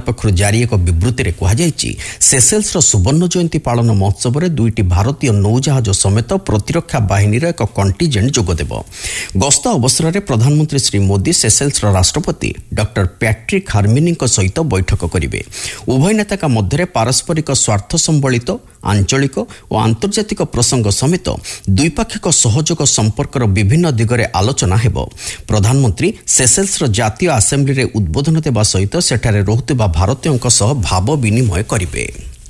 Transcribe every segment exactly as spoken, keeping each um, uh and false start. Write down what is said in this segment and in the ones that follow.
पक्षरु जारी एक विवृत्ति रे कहा जायछि सेसेल्स रो सुवर्ण जयंती पालन महोत्सव रे दुईटी भारतीय नौजहाज समेत प्रतिरक्षा बाहिनी रो एक कंटिजेंट जोग देबो। गस्त अवसर रे प्रधानमंत्री श्री मोदी सेसेल्स रो राष्ट्रपति डॉक्टर पैट्रिक हार्मिनी सहित बैठक करिवे। उभय नेता मध्य पारस्परिक स्वार्थ संबलित आंचलिक और आंतर्जातिक प्रसंग समेत द्विपाक्षिक सहयोग संपर्कर विभिन्न दिगरे आलोचना हेबो। प्रधानमंत्री सेसेल्स जातीय आसेम्बली रे उद्बोधन देवा सहित सेठारे रहुथिबा भारतीयଙ୍କ सह भाव विनिमय करिवे।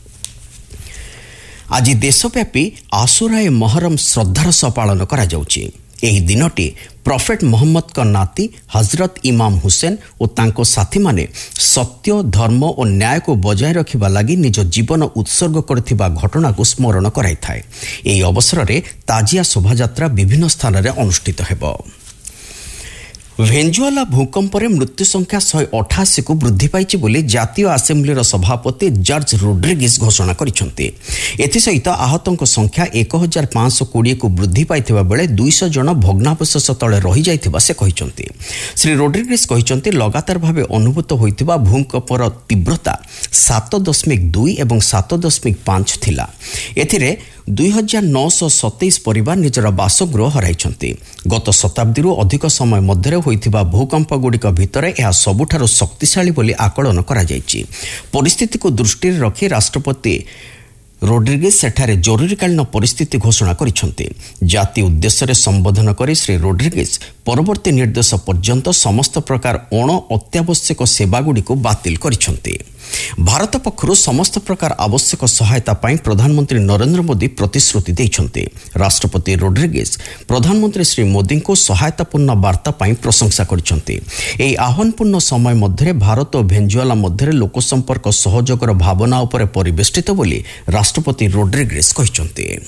आज देशव्यापी आशुराए महरम श्रद्धार सह पालन करा जाउछि। एही दिनटी प्रॉफेट मोहम्मद का नाती हजरत इमाम हुसैन और तांको साथी माने सत्य धर्म और न्याय को बजाय रखिबा लागि निज जीवन उत्सर्ग करथिबा घटना को स्मरण कराई थाए। एही अवसर रे ताजिया शोभायात्रा विभिन्न स्थान रे अनुष्ठित हेबो। भेनेजुएला भूकंप रे मृत्यु संख्या एक सौ अठासी को वृद्धि पाइछि बोली जातीय आसेम्बलीर सभापति जॉर्ज रोड्रिगेज घोषणा करिसेंति। एथि सहित आहतंक संख्या एक हजार पाँच सौ बीस को वृद्धि पाइथिबा बेले दो सौ जन भग्नावशेष तळे रहि जाइथिबा से कहिसेंति। श्री रोड्रिगेज कहिसेंति लगातार भावे अनुभूत होइथिबा भूकंपर तीव्रता सात दशमिक दुई एवं सात दशमिक पाँच थिला। एथिरे दुई हजार नौ सौ सतैश परिवार निजर बासगृह हराइछंती। गत शताब्दी अधिक समय मध्य होइथिबा भूकंप गुड़िक भितर यह सबुठारु शक्तिशाली बोली आकलन करा जायछि। परिस्थिति को दृष्टि रखी राष्ट्रपति रोड्रिगेज सेठारे जरूरीकालीन परिस्थिति घोषणा करिसेंति। जाति उद्देश्य संबोधन करी श्री रोड्रिगेज परवर्ती निर्देश पर्यंत समस्त प्रकार अण अत्यावश्यक सेवागुड़ी को बातिल करिसेंति। भारत पक्षरु समस्त प्रकार आवश्यक सहायता पाई प्रधानमंत्री नरेंद्र मोदी प्रतिश्रुति दैछंती। राष्ट्रपति रोड्रिगेज प्रधानमंत्री श्री मोदी को सहायतापूर्ण वार्ता पाई प्रशंसा करिसेंति। एही आह्वानपूर्ण समय मध्य भारत और भेनेजुएला मध्य लोक संपर्क सहयोगर भावना उपरे परिवेष्टित बोली राष्ट्रपति रोड्रिगेज कहिसेंति।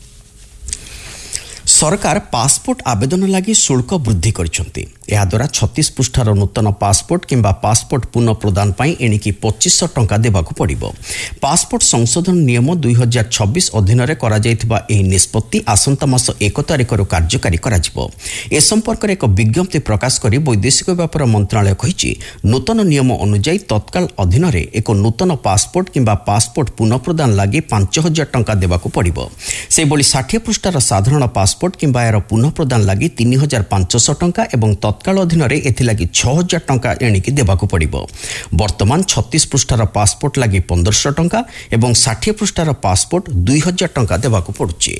सरकार पासपोर्ट आवेदन लगी शुल्क वृद्धि करिसेंति। एहा द्वारा छत्तीस पृष्ठार नूतन पासपोर्ट किंबा पासपोर्ट पुनः प्रदान पाई एणिकी पच्चीस सौ टंका देबाकू पड़िबो। पासपोर्ट संशोधन नियम दुई हजार छब्बीस अधीन रे करा जायथिबा एही निष्पत्ति आसंता मास एक तारिख रु कार्यकारी कराजिबो। ए संपर्क रे एक विज्ञप्ति प्रकाश करी वैदेशिक व्यापार मंत्रालय कहिछि नूतन नियम अनुसार तत्काल अधीन रे एक नूतन पासपोर्ट किंबा पासपोर्ट पुनः प्रदान लागि पांच हजार टंका देबाकू पड़िबो। से बोली साठ पृष्ठार साधारण पासपोर्ट किंबा यार पुनः प्रदान लागि तीन हजार पांच सौ टंका एवं तत्काल अधीन रे एथि लागि छह हजार टंका एणिकी देबाकू पड़िबो। वर्तमान छत्तीस पृष्ठार पासपोर्ट लागि पंद्रह सौ टंका एवं साठ पृष्ठार पासपोर्ट दुई हजार टंका देबाकू पड़ुछि।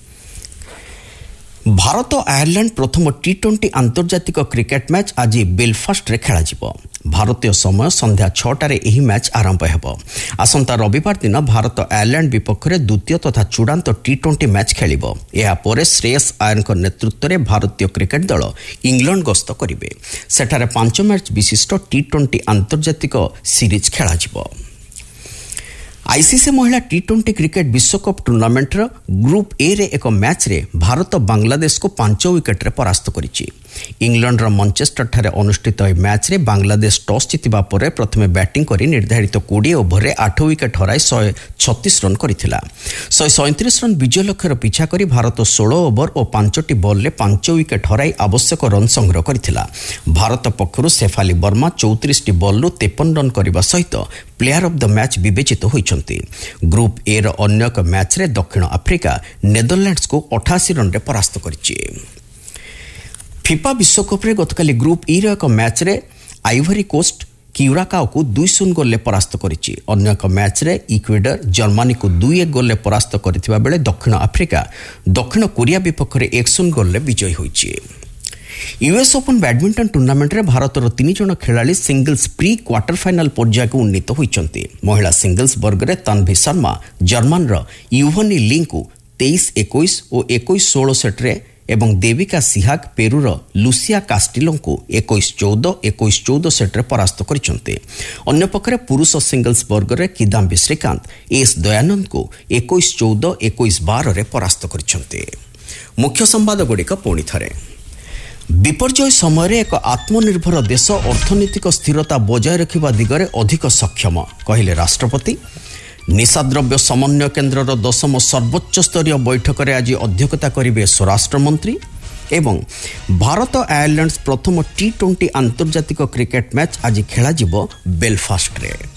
भारत और आयरलैंड प्रथम टी ट्वेंटी आंतर्जातिक क्रिकेट मैच आज बेलफास्ट रे खेला जिवो। भारतीय समय संध्या छटारे एही मैच आरंभ हेबो। आसंता रविवार दिन भारत आयरलैंड विपक्ष में द्वितीय तथा चूड़ांत टी ट्वेंटी मैच खेलिबो। एहा परे श्रेयस आयरक नेतृत्व में भारतीय क्रिकेट दल इंग्लैंड गस्त करिवे। सेठारे पांच मैच विशिष्ट टी ट्वेंटी आंतर्जातिक सीरीज खेला जिवो। आईसीसी महिला टी ट्वेंटी क्रिकेट विश्वकप टूर्नामेंट ग्रुप ए रे एक मैच रे भारत बांग्लादेश को पांच विकेट रे परास्त करिछि। इंग्लैंड रो मैनचेस्टर ठारे अनुष्ठित ए मैच रे बांग्लादेश टॉस जितिबा परे प्रथमे बैटिंग करी निर्धारित बीस ओवर रे आठ विकेट हराई एक सौ छत्तीस रन करिथिला। एक सौ सैंतीस रन विजय लक्ष्यर पीछा करी भारत सोलह ओवर और पांचटी बॉल रे पांच विकेट हराई आवश्यक रन संग्रह करिथिला। भारत पक्षरु शेफाली वर्मा चौंतीस टी बॉल रु तिरपन रन करबा सहित player of the match विवेचित होइछंती। Group A रो अन्य एक मैच रे दक्षिण अफ्रीका नेदरलैंड्स को अठासी रन रे परास्त करिछि। फिफा विश्वकप रे गतकाली ग्रुप ई रो एक मैच रे आइवरी कोस्ट क्यूराकाओ को दुई शून्य गोल परास्त करिछि। अन्य एक मैच रे इक्वेडर जर्मनी को दुई एक गोल परास्त करिथिबा बेले दक्षिण अफ्रीका दक्षिण कोरिया विपक्ष रे एक शून्य गोल विजयी होइछि। यूएस ओपन बैडमिंटन टूर्नामेंट रे भारतर तीन जन खेलाड़ी सिंगल्स प्री क्वार्टर फाइनल पर्याय को उन्नीत होइछंती। महिला सिंगल्स वर्ग रे तन्वी शर्मा जर्मन रो यूवनी लिंग को तेईस इक्कीस और इक्कीस सोलह सेट रे एवं देविका सिहाग पेरूर लुसिया कास्टिलो को इक्कीस चौदह इक्कीस चौदह सेट रे परास्त करिसेंते। अन्य पक्षरे पुरुष सिंगल्स वर्ग रे किदाम्बी श्रीकांत एस दयानंद को इक्कीस चौदह इक्कीस बारह रे परास्त करिसेंते। मुख्य संवाद गुड़िक पुणी थरे विपर्यय समय एक आत्मनिर्भर देश अर्थनैतिक स्थिरता बजाय रखिबा दिगरे अधिक सक्षम कहिले राष्ट्रपति। निशाद्रव्य समन्वय केन्द्र दशम सर्वोच्च स्तरीय बैठक में आज अध्यक्षता करेंगे स्वराष्ट्र मंत्री। एवं भारत आयरलैंड प्रथम टी ट्वेंटी आंतर्जातिक क्रिकेट मैच आज खेल बेलफास्ट रे।